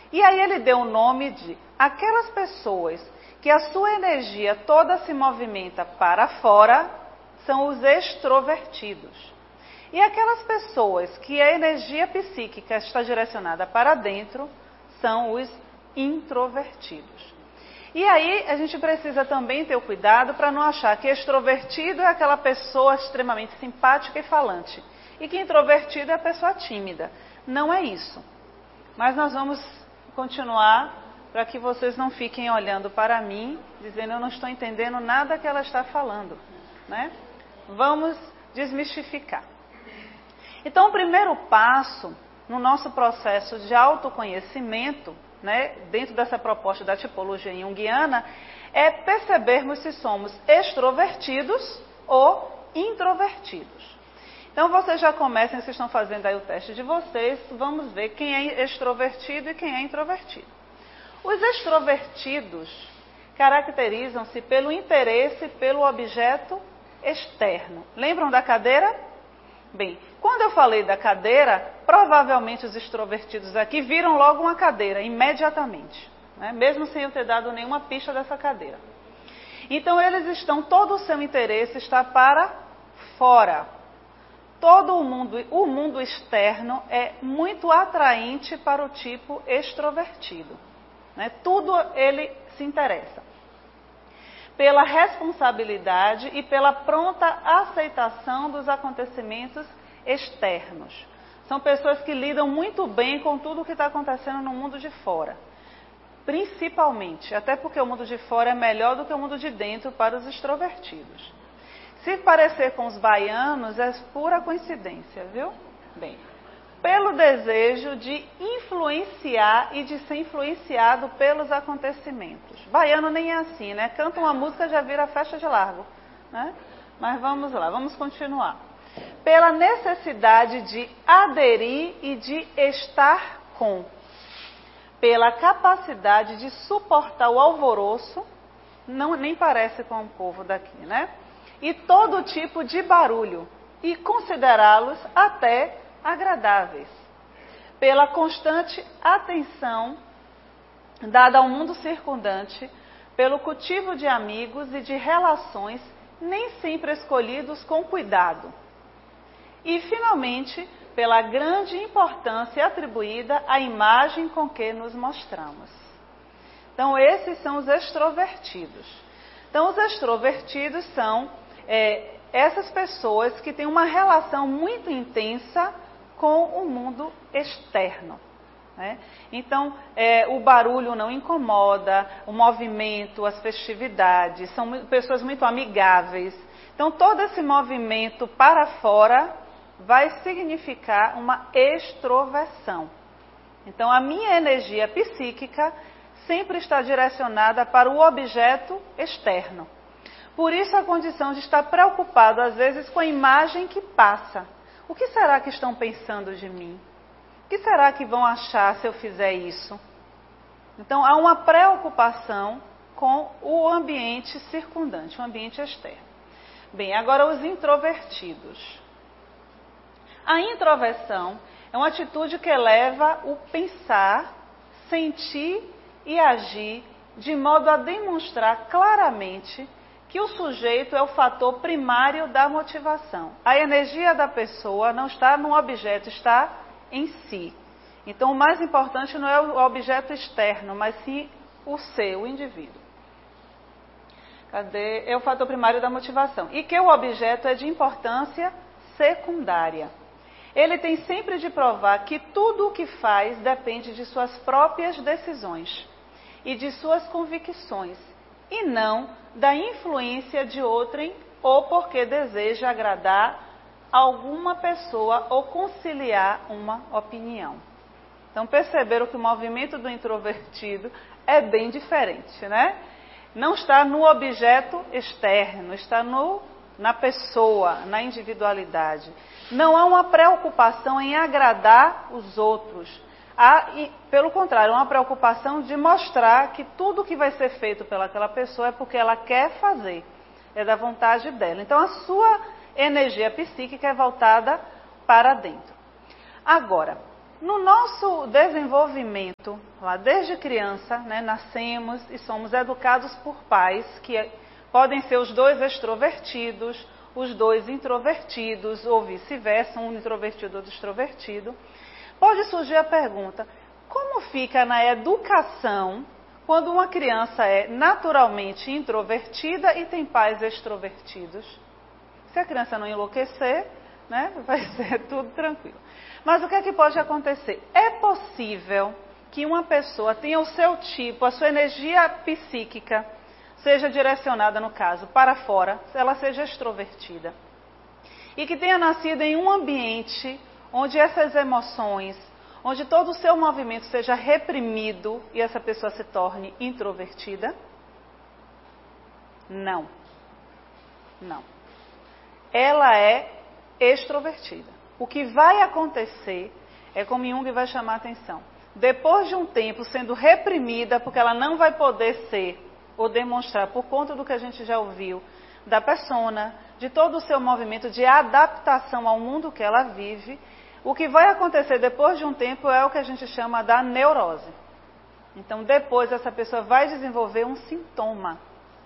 E aí ele deu o nome de aquelas pessoas que a sua energia toda se movimenta para fora, são os extrovertidos. E aquelas pessoas que a energia psíquica está direcionada para dentro, são os introvertidos. E aí a gente precisa também ter o cuidado para não achar que extrovertido é aquela pessoa extremamente simpática e falante, e que introvertido é a pessoa tímida. Não é isso. Mas nós vamos continuar para que vocês não fiquem olhando para mim, dizendo eu não estou entendendo nada que ela está falando, né? Vamos desmistificar. Então, o primeiro passo no nosso processo de autoconhecimento, né, dentro dessa proposta da tipologia junguiana, é percebermos se somos extrovertidos ou introvertidos. Então, vocês já comecem, vocês estão fazendo aí o teste de vocês, vamos ver quem é extrovertido e quem é introvertido. Os extrovertidos caracterizam-se pelo interesse pelo objeto externo. Lembram da cadeira? Bem, quando eu falei da cadeira, provavelmente os extrovertidos aqui viram logo uma cadeira, imediatamente, né? Mesmo sem eu ter dado nenhuma pista dessa cadeira. Então, todo o seu interesse está para fora. Todo o mundo externo é muito atraente para o tipo extrovertido, né? Tudo ele se interessa pela responsabilidade e pela pronta aceitação dos acontecimentos externos. São pessoas que lidam muito bem com tudo o que está acontecendo no mundo de fora. Principalmente, até porque o mundo de fora é melhor do que o mundo de dentro para os extrovertidos. Se parecer com os baianos, é pura coincidência, viu? Bem, pelo desejo de influenciar e de ser influenciado pelos acontecimentos. Baiano nem é assim, né? Canta uma música, já vira festa de largo, né? Mas vamos lá, vamos continuar. Pela necessidade de aderir e de estar com. Pela capacidade de suportar o alvoroço, nem parece com o povo daqui, né? E todo tipo de barulho, e considerá-los até agradáveis, pela constante atenção dada ao mundo circundante, pelo cultivo de amigos e de relações nem sempre escolhidos com cuidado. E, finalmente, pela grande importância atribuída à imagem com que nos mostramos. Então, esses são os extrovertidos. Então, os extrovertidos são essas pessoas que têm uma relação muito intensa com o mundo externo, né? Então, o barulho não incomoda, o movimento, as festividades, são pessoas muito amigáveis. Então, todo esse movimento para fora vai significar uma extroversão. Então, a minha energia psíquica sempre está direcionada para o objeto externo. Por isso, a condição de estar preocupado, às vezes, com a imagem que passa. O que será que estão pensando de mim? O que será que vão achar se eu fizer isso? Então, há uma preocupação com o ambiente circundante, o ambiente externo. Bem, agora os introvertidos. A introversão é uma atitude que eleva o pensar, sentir e agir de modo a demonstrar claramente que o sujeito é o fator primário da motivação. A energia da pessoa não está no objeto, está em si. Então, o mais importante não é o objeto externo, mas sim o ser, o indivíduo. É o fator primário da motivação. E que o objeto é de importância secundária. Ele tem sempre de provar que tudo o que faz depende de suas próprias decisões e de suas convicções, e não da influência de outrem ou porque deseja agradar alguma pessoa ou conciliar uma opinião. Então, perceberam que o movimento do introvertido é bem diferente, né? Não está no objeto externo, está na pessoa, na individualidade. Não há uma preocupação em agradar os outros. Pelo contrário, uma preocupação de mostrar que tudo que vai ser feito pelaquela pessoa é porque ela quer fazer, é da vontade dela. Então, a sua energia psíquica é voltada para dentro. Agora, No nosso desenvolvimento, lá desde criança, né, nascemos e somos educados por pais que podem ser os dois extrovertidos, os dois introvertidos, ou vice-versa, um introvertido ou outro extrovertido. Pode surgir a pergunta, como fica na educação quando uma criança é naturalmente introvertida e tem pais extrovertidos? Se a criança não enlouquecer, né, vai ser tudo tranquilo. Mas o que é que pode acontecer? É possível que uma pessoa tenha o seu tipo, a sua energia psíquica, seja direcionada, no caso, para fora, ela seja extrovertida. E que tenha nascido em um ambiente onde essas emoções, onde todo o seu movimento seja reprimido e essa pessoa se torne introvertida? Não. Não. Ela é extrovertida. O que vai acontecer é como Jung vai chamar a atenção. Depois de um tempo sendo reprimida, porque ela não vai poder ser ou demonstrar, por conta do que a gente já ouviu, da persona, de todo o seu movimento de adaptação ao mundo que ela vive, o que vai acontecer depois de um tempo é o que a gente chama da neurose. Então, depois essa pessoa vai desenvolver um sintoma.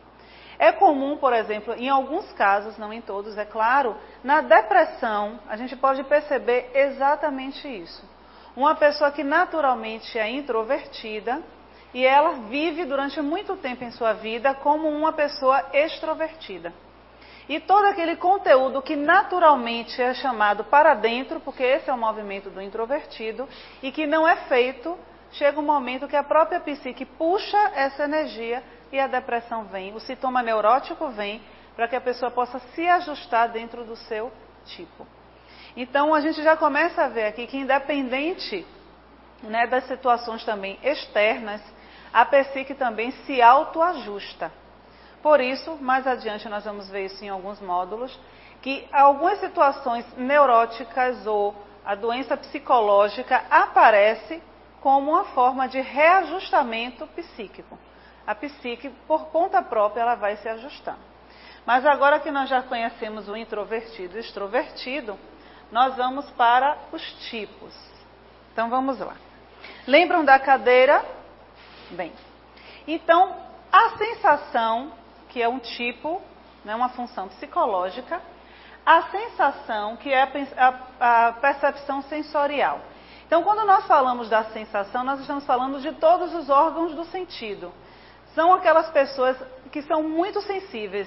É comum, por exemplo, em alguns casos, não em todos, é claro, na depressão, a gente pode perceber exatamente isso. Uma pessoa que naturalmente é introvertida e ela vive durante muito tempo em sua vida como uma pessoa extrovertida. E todo aquele conteúdo que naturalmente é chamado para dentro, porque esse é o movimento do introvertido, e que não é feito, chega um momento que a própria psique puxa essa energia e a depressão vem, o sintoma neurótico vem, para que a pessoa possa se ajustar dentro do seu tipo. Então, a gente já começa a ver aqui que, independente, né, das situações também externas, a psique também se autoajusta. Por isso, mais adiante nós vamos ver isso em alguns módulos, que algumas situações neuróticas ou a doença psicológica aparece como uma forma de reajustamento psíquico. A psique, por conta própria, ela vai se ajustando. Mas agora que nós já conhecemos o introvertido e o extrovertido, nós vamos para os tipos. Então, vamos lá. Lembram da cadeira? Bem, então, a sensação, que é um tipo, né, uma função psicológica, a sensação, que é a percepção sensorial. Então, quando nós falamos da sensação, nós estamos falando de todos os órgãos do sentido. São aquelas pessoas que são muito sensíveis,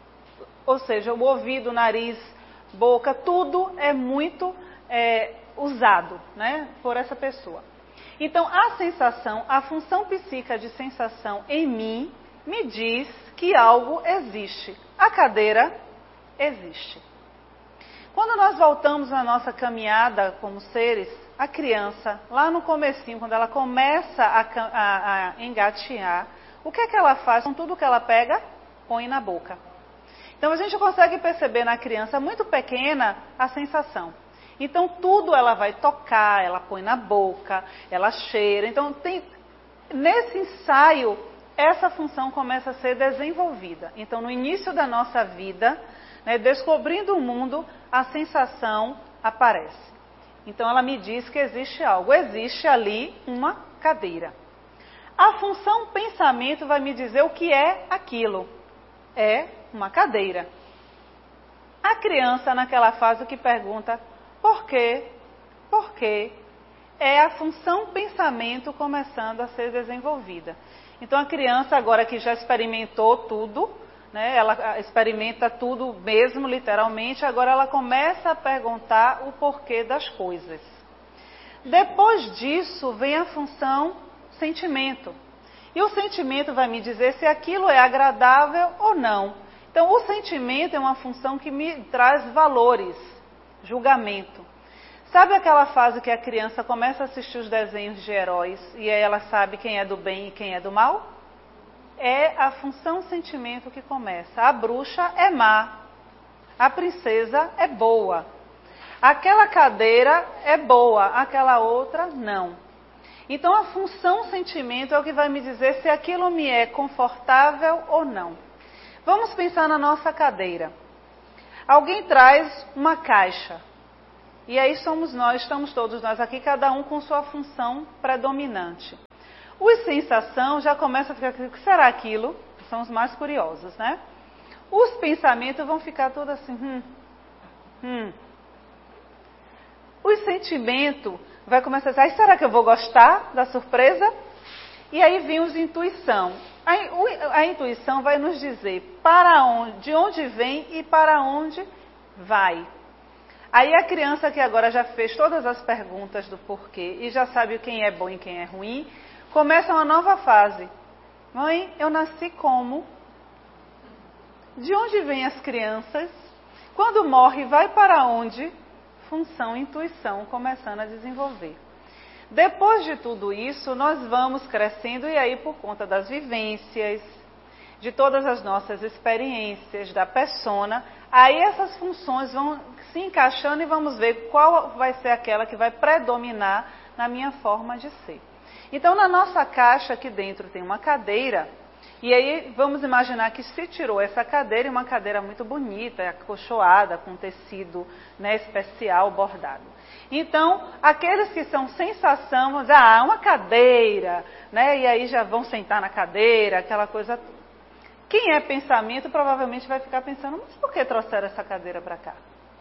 ou seja, o ouvido, o nariz, boca, tudo é muito usado, né, por essa pessoa. Então, a sensação, a função psíquica de sensação em mim, me diz que algo existe. A cadeira existe. Quando nós voltamos na nossa caminhada como seres, a criança, lá no comecinho, quando ela começa a engatinhar, o que é que ela faz com tudo que ela pega? Põe na boca. Então, a gente consegue perceber na criança muito pequena a sensação. Então, tudo ela vai tocar, ela põe na boca, ela cheira. Então, nesse ensaio, essa função começa a ser desenvolvida. Então, no início da nossa vida, né, descobrindo o mundo, a sensação aparece. Então, ela me diz que existe algo. Existe ali uma cadeira. A função pensamento vai me dizer o que é aquilo. É uma cadeira. A criança, naquela fase que pergunta por quê? Por quê? É a função pensamento começando a ser desenvolvida. Então, a criança, agora que já experimentou tudo, né, ela experimenta tudo mesmo, literalmente, agora ela começa a perguntar o porquê das coisas. Depois disso, vem a função sentimento. E o sentimento vai me dizer se aquilo é agradável ou não. Então, o sentimento é uma função que me traz valores, julgamento. Sabe aquela fase que a criança começa a assistir os desenhos de heróis e aí ela sabe quem é do bem e quem é do mal? É a função sentimento que começa. A bruxa é má, a princesa é boa, aquela cadeira é boa, aquela outra não. Então, a função sentimento é o que vai me dizer se aquilo me é confortável ou não. Vamos pensar na nossa cadeira. Alguém traz uma caixa. E aí somos nós, estamos todos nós aqui, cada um com sua função predominante. Os sensação já começa a ficar, o que será aquilo? São os mais curiosos, né? Os pensamentos vão ficar todos assim, Os sentimentos vai começar a dizer, será que eu vou gostar da surpresa? E aí vem os intuição. A intuição vai nos dizer de onde vem e para onde vai. Aí a criança que agora já fez todas as perguntas do porquê e já sabe quem é bom e quem é ruim, começa uma nova fase. Mãe, eu nasci como? De onde vêm as crianças? Quando morre, vai para onde? Função, intuição, começando a desenvolver. Depois de tudo isso, nós vamos crescendo e aí por conta das vivências, de todas as nossas experiências, da persona, aí essas funções vão se encaixando e vamos ver qual vai ser aquela que vai predominar na minha forma de ser. Então, na nossa caixa aqui dentro tem uma cadeira, e aí vamos imaginar que se tirou essa cadeira, e uma cadeira muito bonita, acolchoada, com tecido, né, especial, bordado. Então, aqueles que são sensação, vão dizer, uma cadeira, né, e aí já vão sentar na cadeira, aquela coisa toda. Quem é pensamento provavelmente vai ficar pensando, mas por que trouxeram essa cadeira para cá?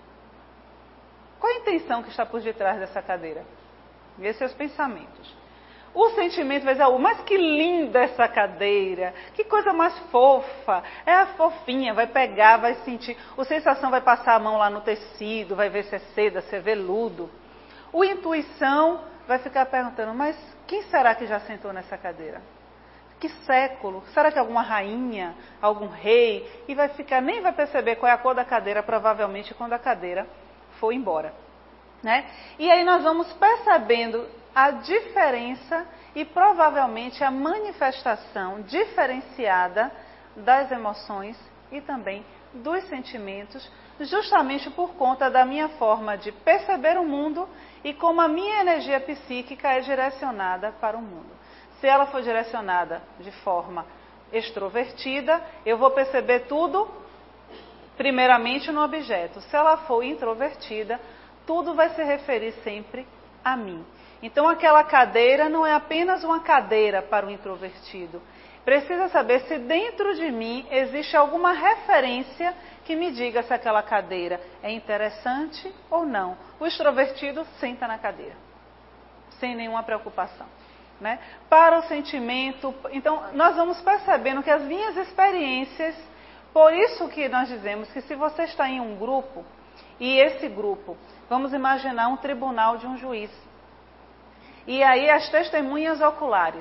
Qual a intenção que está por detrás dessa cadeira? Ver seus pensamentos. O sentimento vai dizer, mas que linda essa cadeira, que coisa mais fofa, é a fofinha, vai pegar, vai sentir, a sensação vai passar a mão lá no tecido, vai ver se é seda, se é veludo. O intuição vai ficar perguntando, mas quem será que já sentou nessa cadeira? Que século? Será que é alguma rainha, algum rei? E vai ficar, nem vai perceber qual é a cor da cadeira, provavelmente, quando a cadeira for embora. Né? E aí nós vamos percebendo a diferença e provavelmente a manifestação diferenciada das emoções e também dos sentimentos, justamente por conta da minha forma de perceber o mundo e como a minha energia psíquica é direcionada para o mundo. Se ela for direcionada de forma extrovertida, eu vou perceber tudo primeiramente no objeto. Se ela for introvertida, tudo vai se referir sempre a mim. Então, aquela cadeira não é apenas uma cadeira para o introvertido. Precisa saber se dentro de mim existe alguma referência que me diga se aquela cadeira é interessante ou não. O extrovertido senta na cadeira, sem nenhuma preocupação. Né? Para o sentimento, então, nós vamos percebendo que as minhas experiências, por isso que nós dizemos que se você está em um grupo, e esse grupo, vamos imaginar um tribunal de um juiz. E aí as testemunhas oculares.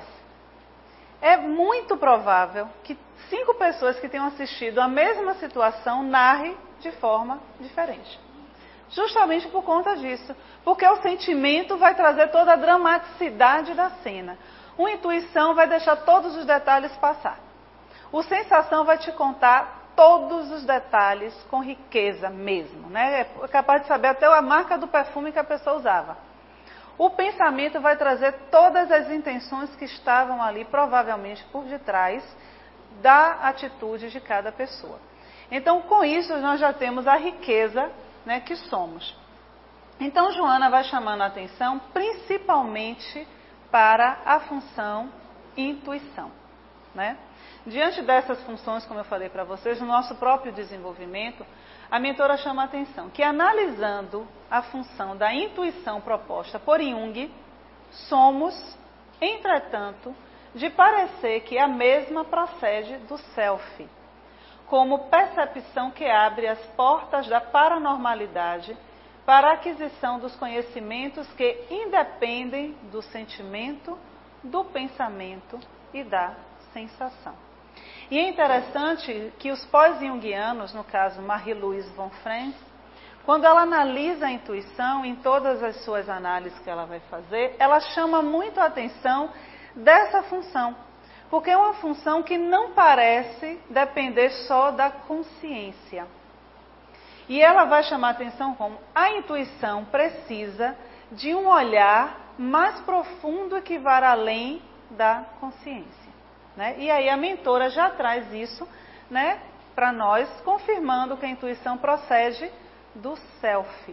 É muito provável que 5 pessoas que tenham assistido a mesma situação narrem de forma diferente. Justamente por conta disso. Porque o sentimento vai trazer toda a dramaticidade da cena. Uma intuição vai deixar todos os detalhes passar. O sensação vai te contar todos os detalhes com riqueza mesmo, né? É capaz de saber até a marca do perfume que a pessoa usava. O pensamento vai trazer todas as intenções que estavam ali, provavelmente por detrás da atitude de cada pessoa. Então, com isso, nós já temos a riqueza, né, que somos. Então, Joana vai chamando a atenção principalmente para a função intuição, né? Diante dessas funções, como eu falei para vocês, no nosso próprio desenvolvimento, a mentora chama a atenção que, analisando a função da intuição proposta por Jung, somos, entretanto, de parecer que a mesma procede do self, como percepção que abre as portas da paranormalidade para a aquisição dos conhecimentos que independem do sentimento, do pensamento e da sensação. E é interessante que os pós-junguianos, no caso Marie-Louise von Franz, quando ela analisa a intuição, em todas as suas análises que ela vai fazer, ela chama muito a atenção dessa função, porque é uma função que não parece depender só da consciência. E ela vai chamar a atenção como a intuição precisa de um olhar mais profundo que vá além da consciência. Né? E aí a mentora já traz isso, né, para nós, confirmando que a intuição procede do self.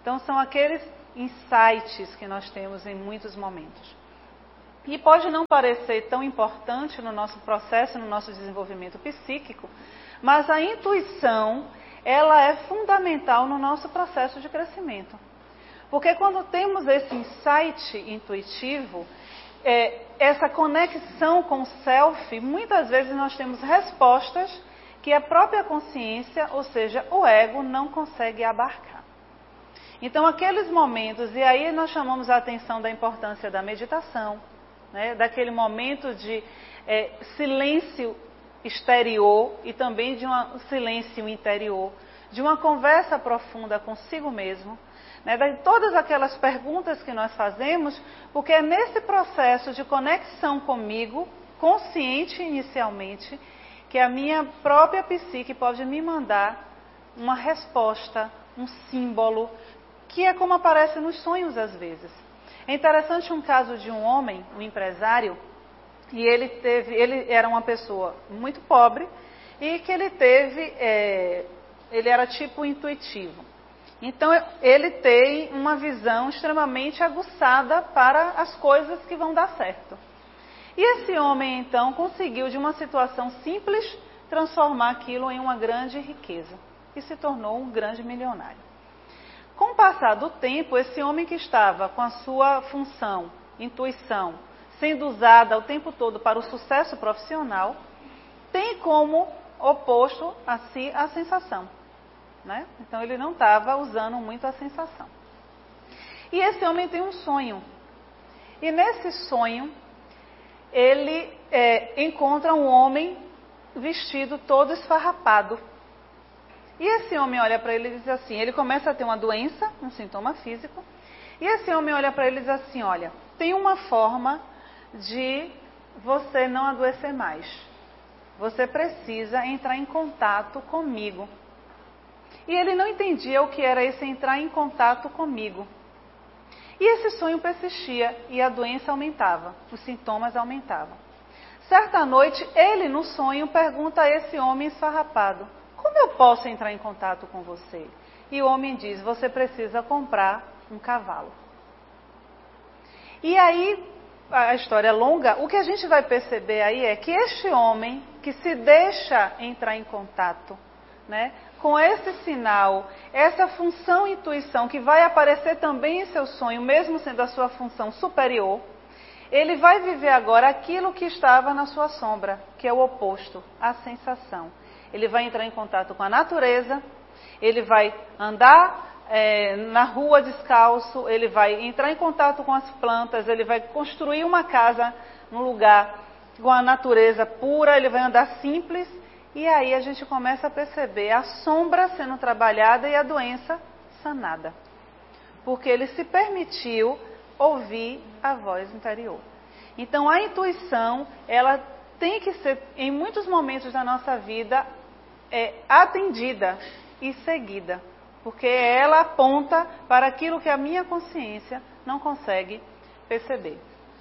Então, são aqueles insights que nós temos em muitos momentos. E pode não parecer tão importante no nosso processo, no nosso desenvolvimento psíquico, mas a intuição, ela é fundamental no nosso processo de crescimento. Porque quando temos esse insight intuitivo, essa conexão com o self, muitas vezes nós temos respostas que a própria consciência, ou seja, o ego, não consegue abarcar. Então, aqueles momentos, e aí nós chamamos a atenção da importância da meditação, né, daquele momento de silêncio exterior e também de um silêncio interior, de uma conversa profunda consigo mesmo, né, de todas aquelas perguntas que nós fazemos, porque é nesse processo de conexão comigo, consciente inicialmente, que a minha própria psique pode me mandar uma resposta, um símbolo, que é como aparece nos sonhos às vezes. É interessante um caso de um homem, um empresário, e ele era uma pessoa muito pobre e que ele era tipo intuitivo. Então ele tem uma visão extremamente aguçada para as coisas que vão dar certo. E esse homem então conseguiu de uma situação simples transformar aquilo em uma grande riqueza e se tornou um grande milionário. Com o passar do tempo, esse homem que estava com a sua função, intuição, sendo usada o tempo todo para o sucesso profissional, tem como oposto a si a sensação, né? Então ele não estava usando muito a sensação. E esse homem tem um sonho. E nesse sonho, ele encontra um homem vestido todo esfarrapado. E esse homem olha para ele e diz assim, ele começa a ter uma doença, um sintoma físico, e esse homem olha para ele e diz assim, olha, tem uma forma de você não adoecer mais. Você precisa entrar em contato comigo. E ele não entendia o que era esse entrar em contato comigo. E esse sonho persistia e a doença aumentava, os sintomas aumentavam. Certa noite, ele no sonho pergunta a esse homem esfarrapado, como eu posso entrar em contato com você? E o homem diz, você precisa comprar um cavalo. E aí, a história é longa, o que a gente vai perceber aí é que este homem que se deixa entrar em contato, né, com esse sinal, essa função intuição que vai aparecer também em seu sonho, mesmo sendo a sua função superior, ele vai viver agora aquilo que estava na sua sombra, que é o oposto, a sensação. Ele vai entrar em contato com a natureza, ele vai andar na rua descalço, ele vai entrar em contato com as plantas, ele vai construir uma casa num lugar com a natureza pura, ele vai andar simples, e aí a gente começa a perceber a sombra sendo trabalhada e a doença sanada. Porque ele se permitiu ouvir a voz interior. Então a intuição, ela tem que ser, em muitos momentos da nossa vida, atendida e seguida. Porque ela aponta para aquilo que a minha consciência não consegue perceber.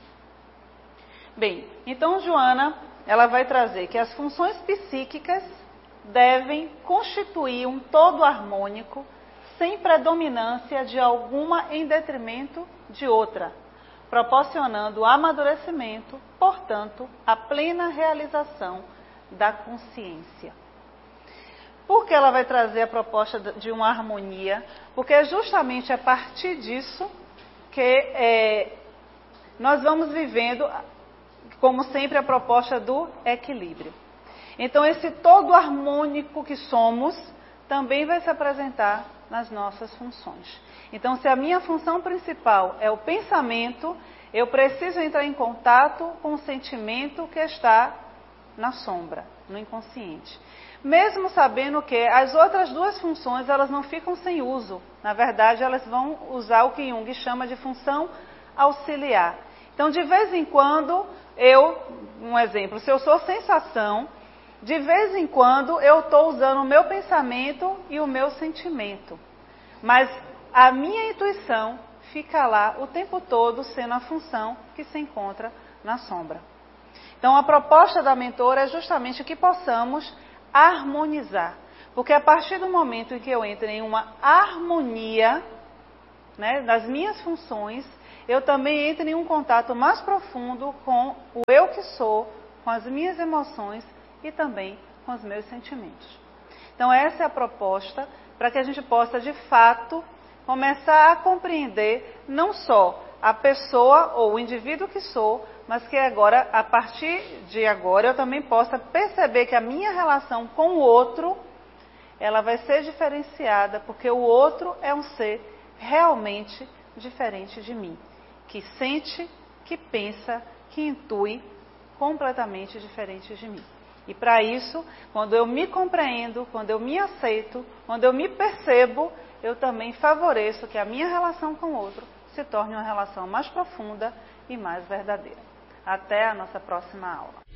Bem, então Joana, ela vai trazer que as funções psíquicas devem constituir um todo harmônico, sem predominância de alguma em detrimento de outra, proporcionando o amadurecimento, portanto, a plena realização da consciência. Por que ela vai trazer a proposta de uma harmonia? Porque é justamente a partir disso que nós vamos vivendo, como sempre, a proposta do equilíbrio. Então, esse todo harmônico que somos também vai se apresentar nas nossas funções. Então, se a minha função principal é o pensamento, eu preciso entrar em contato com o sentimento que está na sombra, no inconsciente. Mesmo sabendo que as outras duas funções, elas não ficam sem uso. Na verdade, elas vão usar o que Jung chama de função auxiliar. Então, de vez em quando, um exemplo, se eu sou sensação, de vez em quando eu estou usando o meu pensamento e o meu sentimento. Mas a minha intuição fica lá o tempo todo sendo a função que se encontra na sombra. Então a proposta da mentora é justamente que possamos harmonizar. Porque a partir do momento em que eu entro em uma harmonia, né, das minhas funções, eu também entro em um contato mais profundo com o eu que sou, com as minhas emoções e também com os meus sentimentos. Então essa é a proposta para que a gente possa, de fato, começar a compreender não só a pessoa ou o indivíduo que sou, mas que agora, a partir de agora, eu também possa perceber que a minha relação com o outro, ela vai ser diferenciada, porque o outro é um ser realmente diferente de mim, que sente, que pensa, que intui completamente diferente de mim. E para isso, quando eu me compreendo, quando eu me aceito, quando eu me percebo, eu também favoreço que a minha relação com o outro se torne uma relação mais profunda e mais verdadeira. Até a nossa próxima aula.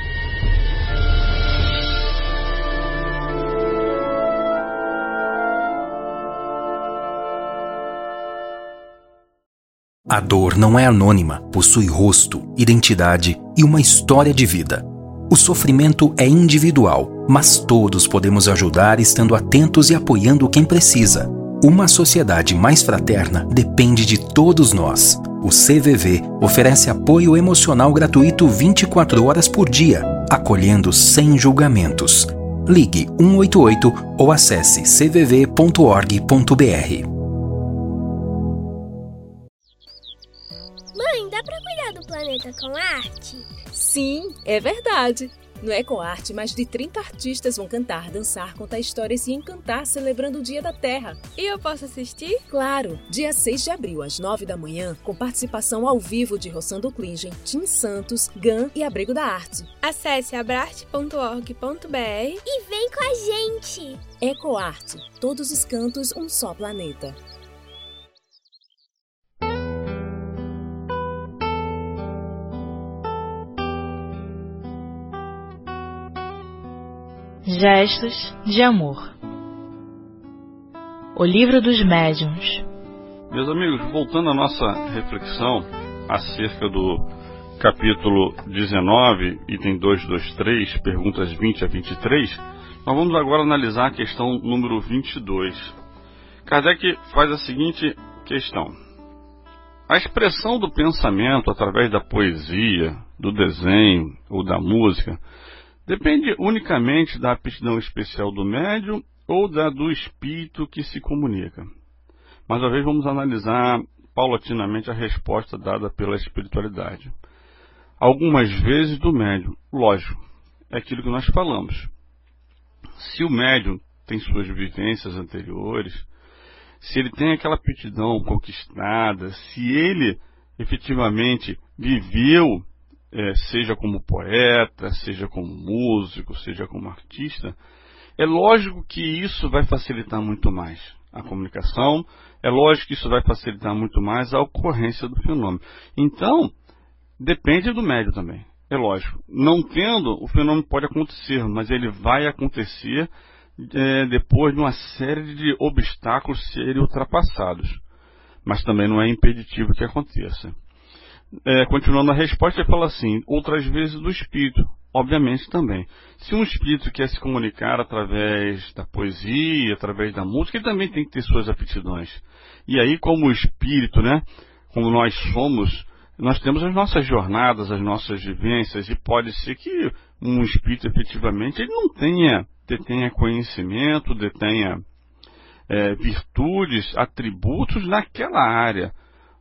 A dor não é anônima, possui rosto, identidade e uma história de vida. O sofrimento é individual, mas todos podemos ajudar estando atentos e apoiando quem precisa. Uma sociedade mais fraterna depende de todos nós. O CVV oferece apoio emocional gratuito 24 horas por dia, acolhendo sem julgamentos. Ligue 188 ou acesse cvv.org.br. Mãe, dá pra cuidar do planeta com arte? Sim, é verdade. No EcoArte, mais de 30 artistas vão cantar, dançar, contar histórias e encantar celebrando o Dia da Terra. E eu posso assistir? Claro! Dia 6 de abril, às 9 da manhã, com participação ao vivo de Rossando Klingen, Tim Santos, GAN e Abrigo da Arte. Acesse abrarte.org.br e vem com a gente! EcoArte, todos os cantos, um só planeta. Gestos de Amor. O Livro dos Médiuns. Meus amigos, voltando à nossa reflexão acerca do capítulo 19, item 223, perguntas 20 a 23, nós vamos agora analisar a questão número 22. Kardec faz a seguinte questão: a expressão do pensamento através da poesia, do desenho ou da música depende unicamente da aptidão especial do médium ou da do espírito que se comunica. Mais uma vez vamos analisar paulatinamente a resposta dada pela espiritualidade. Algumas vezes do médium, lógico, é aquilo que nós falamos. Se o médium tem suas vivências anteriores, se ele tem aquela aptidão conquistada, se ele efetivamente viveu, seja como poeta, seja como músico, seja como artista, é lógico que isso vai facilitar muito mais a comunicação, é lógico que isso vai facilitar muito mais a ocorrência do fenômeno. Então, depende do médium também, é lógico. Não tendo, o fenômeno pode acontecer, mas ele vai acontecer depois de uma série de obstáculos serem ultrapassados. Mas também não é impeditivo que aconteça. Continuando a resposta, ele fala assim: outras vezes do espírito, obviamente também. Se um espírito quer se comunicar através da poesia, através da música, ele também tem que ter suas aptidões. E aí, como o espírito, né, como nós somos, nós temos as nossas jornadas, as nossas vivências, e pode ser que um espírito efetivamente ele não detenha conhecimento, detenha virtudes, atributos naquela área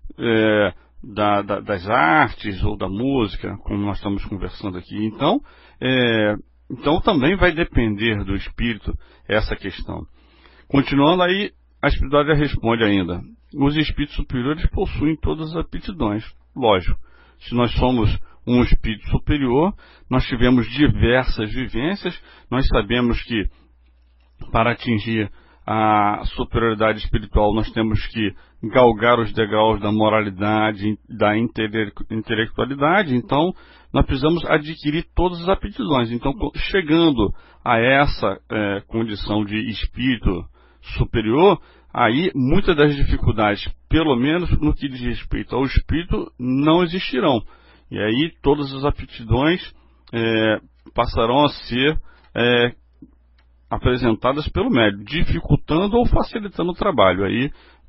das artes ou da música, como nós estamos conversando aqui. Então também vai depender do espírito essa questão. Continuando aí, a espiritualidade responde ainda: os espíritos superiores possuem todas as aptidões. Lógico, se nós somos um espírito superior, nós tivemos diversas vivências, nós sabemos que para atingir a superioridade espiritual nós temos que galgar os degraus da moralidade, da intelectualidade. Então nós precisamos adquirir todas as aptidões. Então, chegando a essa condição de espírito superior, aí muitas das dificuldades, pelo menos no que diz respeito ao espírito, não existirão. E aí todas as aptidões passarão a ser apresentadas pelo médium, dificultando ou facilitando o trabalho. Aí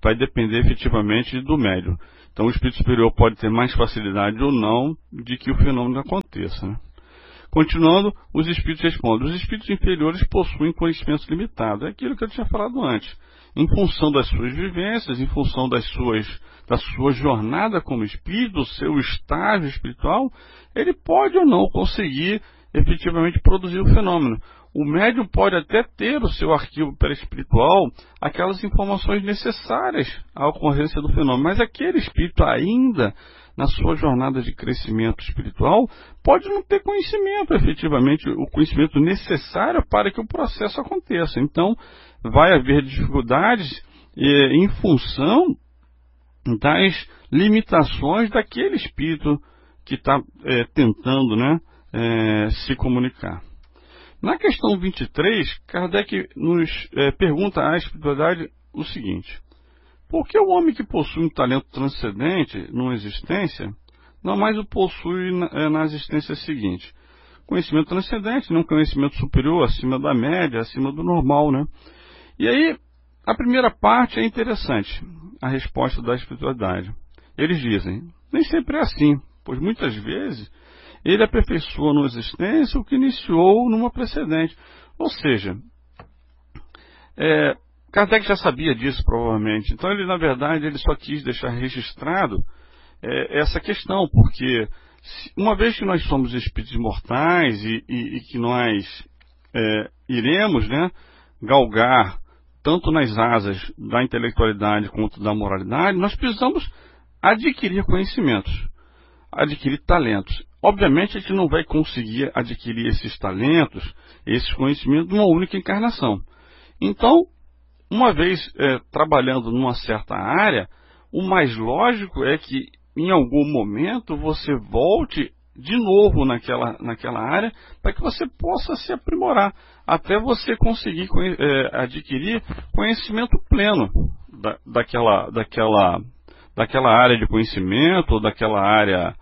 vai depender efetivamente do médium. Então o espírito superior pode ter mais facilidade ou não de que o fenômeno aconteça, né? Continuando, os espíritos respondem: os espíritos inferiores possuem conhecimento limitado. É aquilo que eu tinha falado antes. Em função das suas vivências, em função da sua jornada como espírito, do seu estágio espiritual, ele pode ou não conseguir efetivamente produzir o fenômeno. O médium pode até ter o seu arquivo perispiritual, aquelas informações necessárias à ocorrência do fenômeno, mas aquele espírito ainda, na sua jornada de crescimento espiritual, pode não ter conhecimento, efetivamente, o conhecimento necessário para que o processo aconteça. Então, vai haver dificuldades em função das limitações daquele espírito que está tentando, né, se comunicar. Na questão 23, Kardec nos pergunta à espiritualidade o seguinte: por que o homem que possui um talento transcendente numa existência não mais o possui na existência seguinte? Conhecimento transcendente, não conhecimento superior, acima da média, acima do normal, né? E aí, a primeira parte é interessante, a resposta da espiritualidade. Eles dizem: nem sempre é assim, pois muitas vezes ele aperfeiçoa numa existência o que iniciou numa precedente. Ou seja, Kardec já sabia disso, provavelmente. Então, ele, na verdade, ele só quis deixar registrado essa questão, porque uma vez que nós somos espíritos mortais e que nós iremos, né, galgar tanto nas asas da intelectualidade quanto da moralidade, nós precisamos adquirir conhecimentos, adquirir talentos. Obviamente, a gente não vai conseguir adquirir esses talentos, esses conhecimentos, numa única encarnação. Então, uma vez trabalhando numa certa área, o mais lógico é que em algum momento você volte de novo naquela área para que você possa se aprimorar, até você conseguir adquirir conhecimento pleno daquela área de conhecimento, ou daquela área,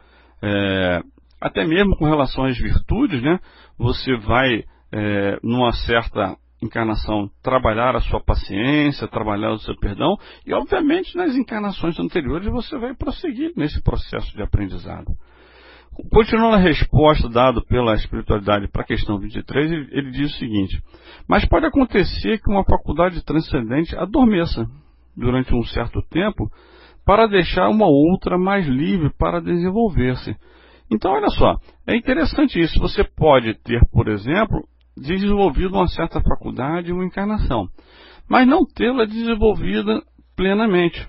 até mesmo com relação às virtudes, né? Você vai, numa certa encarnação, trabalhar a sua paciência, trabalhar o seu perdão, e obviamente nas encarnações anteriores você vai prosseguir nesse processo de aprendizado. Continuando a resposta dada pela espiritualidade para a questão 23, ele diz o seguinte: mas pode acontecer que uma faculdade transcendente adormeça durante um certo tempo para deixar uma outra mais livre para desenvolver-se. Então, olha só, é interessante isso. Você pode ter, por exemplo, desenvolvido uma certa faculdade, uma encarnação, mas não tê-la desenvolvida plenamente.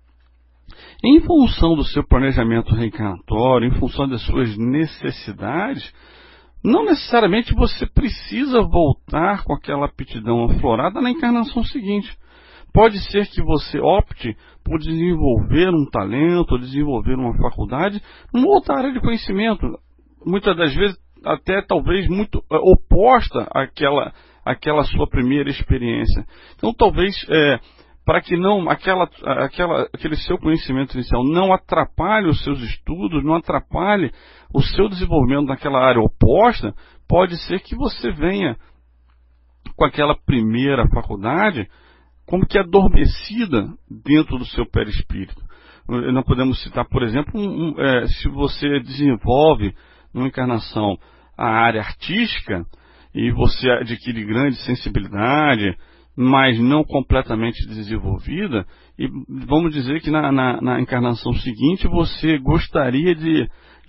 Em função do seu planejamento reencarnatório, em função das suas necessidades, não necessariamente você precisa voltar com aquela aptidão aflorada na encarnação seguinte. Pode ser que você opte por desenvolver um talento, desenvolver uma faculdade, numa outra área de conhecimento, muitas das vezes até talvez muito oposta àquela sua primeira experiência. Então, talvez, para que não aquele seu conhecimento inicial não atrapalhe os seus estudos, não atrapalhe o seu desenvolvimento naquela área oposta, pode ser que você venha com aquela primeira faculdade como que adormecida dentro do seu perispírito. Nós podemos citar, por exemplo, se você desenvolve numa encarnação a área artística e você adquire grande sensibilidade, mas não completamente desenvolvida, e vamos dizer que na encarnação seguinte você gostaria de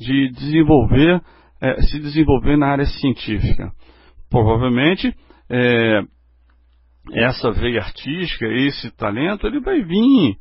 se desenvolver na área científica. Provavelmente essa veia artística, esse talento, ele vai vir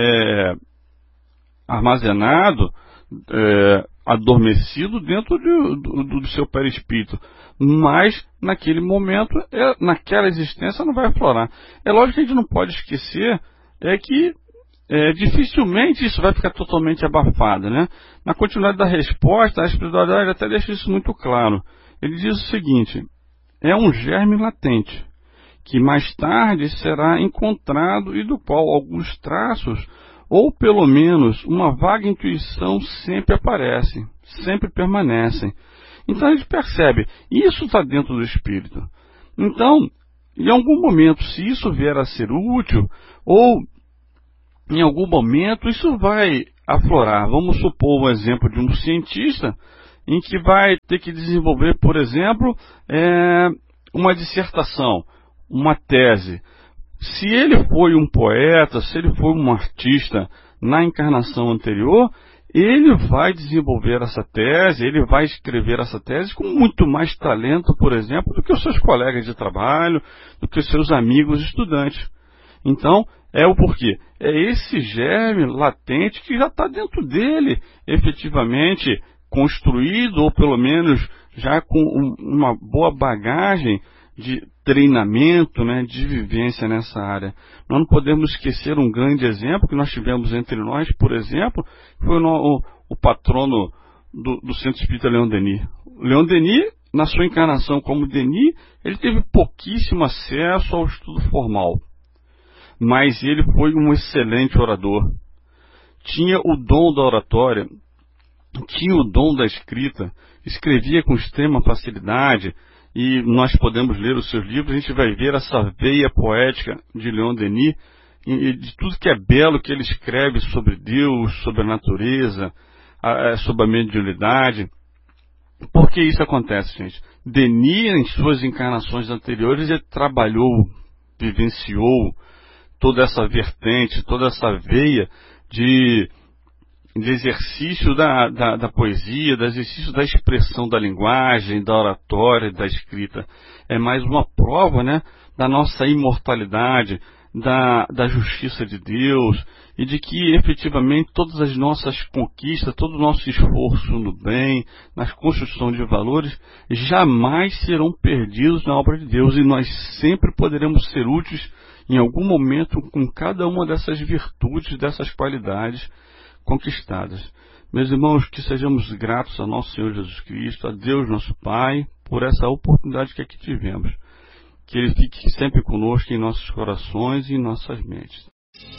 armazenado, adormecido dentro do seu perispírito, mas naquele momento, naquela existência não vai aflorar. É lógico que a gente não pode esquecer que dificilmente isso vai ficar totalmente abafado, né? Na continuidade da resposta, a espiritualidade até deixa isso muito claro. Ele diz o seguinte: é um germe latente, que mais tarde será encontrado e do qual alguns traços, ou pelo menos uma vaga intuição, sempre aparecem, sempre permanecem. Então a gente percebe, isso está dentro do espírito. Então, em algum momento, se isso vier a ser útil, ou em algum momento isso vai aflorar. Vamos supor um exemplo de um cientista em que vai ter que desenvolver, por exemplo, uma dissertação, uma tese. Se ele foi um poeta, se ele foi um artista na encarnação anterior, ele vai desenvolver essa tese, ele vai escrever essa tese com muito mais talento, por exemplo, do que os seus colegas de trabalho, do que os seus amigos estudantes. Então, é o porquê. É esse germe latente que já está dentro dele, efetivamente construído, ou pelo menos já com uma boa bagagem de treinamento, né, de vivência nessa área. Nós não podemos esquecer um grande exemplo que nós tivemos entre nós, por exemplo, foi o patrono do Centro Espírita Leon Denis. Leon Denis, na sua encarnação como Denis, ele teve pouquíssimo acesso ao estudo formal, mas ele foi um excelente orador. Tinha o dom da oratória, tinha o dom da escrita, escrevia com extrema facilidade, e nós podemos ler os seus livros, a gente vai ver essa veia poética de Leon Denis, e de tudo que é belo que ele escreve sobre Deus, sobre a natureza, sobre a mediunidade. Por que isso acontece, gente? Denis, em suas encarnações anteriores, ele trabalhou, vivenciou toda essa vertente, toda essa veia de exercício da poesia, de exercício da expressão da linguagem, da oratória, da escrita. É mais uma prova, né, da nossa imortalidade, da justiça de Deus, e de que efetivamente todas as nossas conquistas, todo o nosso esforço no bem, na construção de valores, jamais serão perdidos na obra de Deus, e nós sempre poderemos ser úteis em algum momento com cada uma dessas virtudes, dessas qualidades conquistadas. Meus irmãos, que sejamos gratos ao nosso Senhor Jesus Cristo, a Deus nosso Pai, por essa oportunidade que aqui tivemos. Que Ele fique sempre conosco em nossos corações e em nossas mentes.